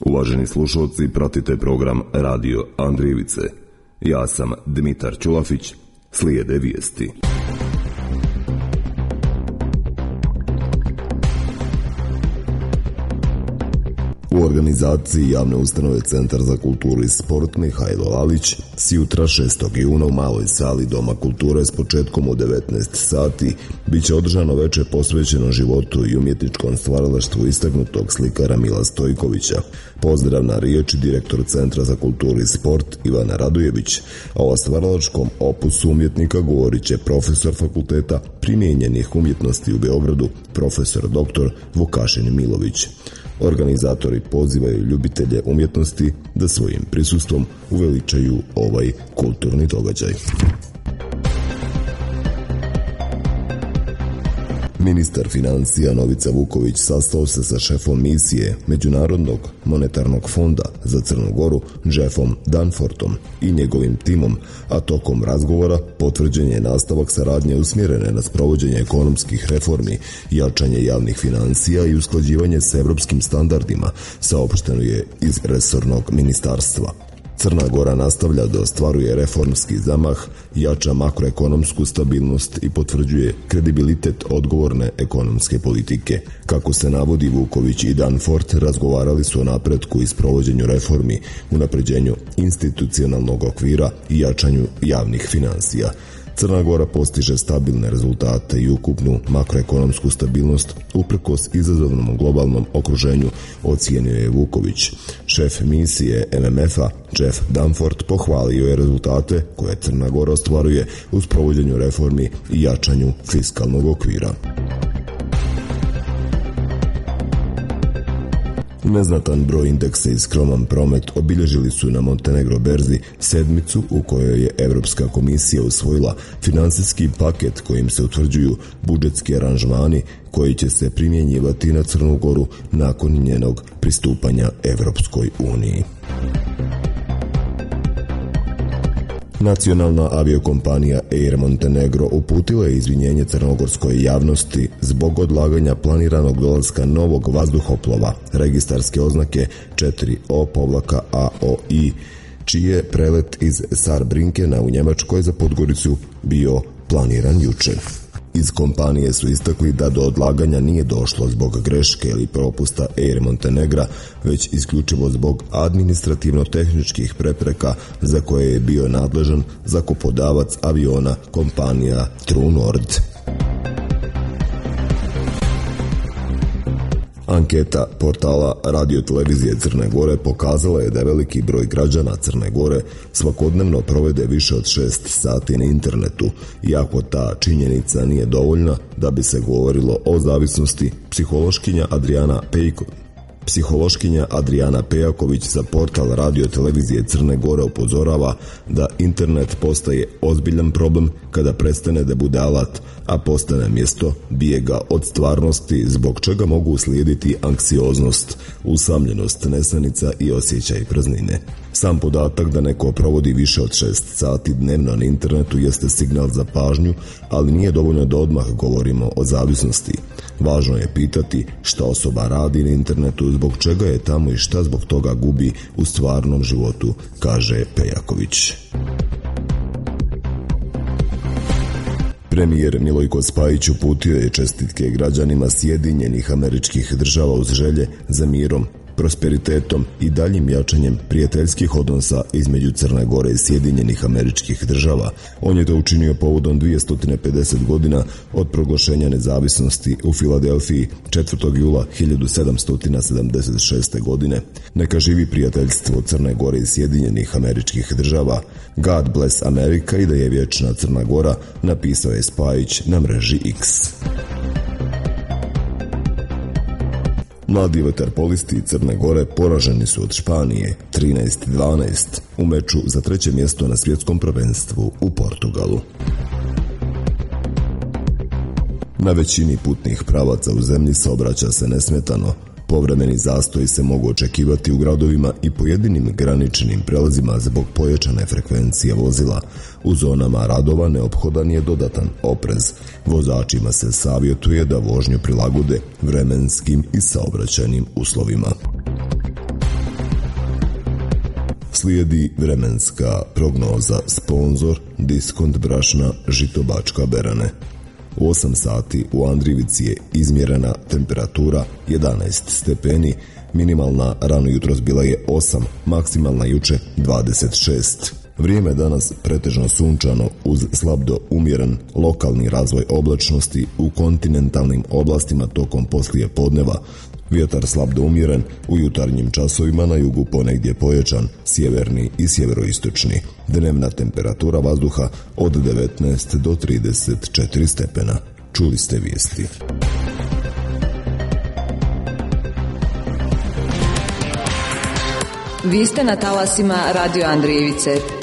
Uvaženi slušalci, pratite program Radio Andrijevice. Ja sam Dmitar Ćulafić, slijede vijesti. U organizaciji javne ustanove Centar za kulturu i sport Mihajlo Lalić s jutra 6. juna u maloj sali Doma kulture s početkom u 19 sati bit će održano veče posvećeno životu i umjetničkom stvaralaštvu istaknutog slikara Mila Stojkovića. Pozdravna riječ direktor Centra za kulturu i sport Ivana Radojević, a o stvaralačkom opusu umjetnika govorit će profesor Fakulteta primijenjenih umjetnosti u Beogradu, profesor dr. Vukašin Milović. Organizatori pozivaju ljubitelje umjetnosti da svojim prisustvom uveličaju ovaj kulturni događaj. Ministar financija Novica Vuković sastao se sa šefom misije Međunarodnog monetarnog fonda za Crnu Goru Jeffom Dunfortom i njegovim timom, a tokom razgovora potvrđen je nastavak saradnje usmjerene na sprovođenje ekonomskih reformi, jačanje javnih financija i usklađivanje s evropskim standardima, saopšteno je iz resornog ministarstva. Crna Gora nastavlja da ostvaruje reformski zamah, jača makroekonomsku stabilnost i potvrđuje kredibilitet odgovorne ekonomske politike. Kako se navodi, Vuković i Dunfort razgovarali su o napretku i sprovođenju reformi, unapređenju institucionalnog okvira i jačanju javnih financija. Crna Gora postiže stabilne rezultate i ukupnu makroekonomsku stabilnost uprkos izazovnom globalnom okruženju, ocijenio je Vuković. Šef misije MMF-a Jeff Dunfort pohvalio je rezultate koje Crna Gora ostvaruje u sprovođenju reformi i jačanju fiskalnog okvira. Neznatan broj indeksa i skroman promet obilježili su na Montenegro berzi sedmicu u kojoj je Europska komisija usvojila financijski paket kojim se utvrđuju budžetski aranžmani koji će se primjenjivati na Crnu Goru nakon njenog pristupanja Europskoj uniji. Nacionalna aviokompanija Air Montenegro uputila je izvinjenje crnogorskoj javnosti zbog odlaganja planiranog dolaska novog vazduhoplova registarske oznake 4O-AOI, čiji je prelet iz Saarbrinkena u Njemačkoj za Podgoricu bio planiran juče. Iz kompanije su istakli da do odlaganja nije došlo zbog greške ili propusta Air Montenegra, već isključivo zbog administrativno-tehničkih prepreka za koje je bio nadležan zakupodavac aviona kompanija True Nord. Anketa portala Radio televizije Crne Gore pokazala je da veliki broj građana Crne Gore svakodnevno provede više od 6 sati na internetu, iako ta činjenica nije dovoljna da bi se govorilo o zavisnosti. Psihološkinja Adriana Pejaković za portal Radio televizije Crne Gore upozorava da internet postaje ozbiljan problem kada prestane da bude alat, a postane mjesto bijega od stvarnosti, zbog čega mogu uslijediti anksioznost, usamljenost, nesanica i osjećaj praznine. Sam podatak da neko provodi više od 6 sati dnevno na internetu jeste signal za pažnju, ali nije dovoljno da odmah govorimo o zavisnosti. Važno je pitati šta osoba radi na internetu, zbog čega je tamo i šta zbog toga gubi u stvarnom životu, kaže Pejaković. Premijer Milojko Spajić uputio je čestitke građanima Sjedinjenih Američkih Država uz želje za mirom, prosperitetom i daljim jačanjem prijateljskih odnosa između Crne Gore i Sjedinjenih Američkih Država. On je to učinio povodom 250 godina od proglašenja nezavisnosti u Filadelfiji 4. jula 1776. godine. Neka živi prijateljstvo Crne Gore i Sjedinjenih Američkih Država. God bless America i da je vječna Crna Gora, napisao je Spajić na mreži X. Mladi vaterpolisti Crne Gore poraženi su od Španije 13-12 u meču za 3. mjesto na svjetskom prvenstvu u Portugalu. Na većini putnih pravaca u zemlji saobraća se nesmetano. Povremeni zastoji se mogu očekivati u gradovima i pojedinim graničnim prelazima zbog pojačane frekvencije vozila. U zonama radova neophodan je dodatan oprez. Vozačima se savjetuje da vožnju prilagode vremenskim i saobraćajnim uslovima. Slijedi vremenska prognoza, sponzor Diskont brašna Žito-Bačka Berane. U 8 sati u Andrijevici je izmjerena temperatura 11 stepeni, minimalna rano jutros bila je 8, maksimalna juče 26. Vrijeme danas pretežno sunčano uz slab do umjeren lokalni razvoj oblačnosti u kontinentalnim oblastima tokom poslije podneva. Vjetar slab do umjeren, u jutarnjim časovima na jugu ponegdje pojačan, sjeverni i sjeveroistočni. Dnevna temperatura vazduha od 19 do 34 stepena. Čuli ste vijesti. Vi ste na talasima Radio Andrijevice.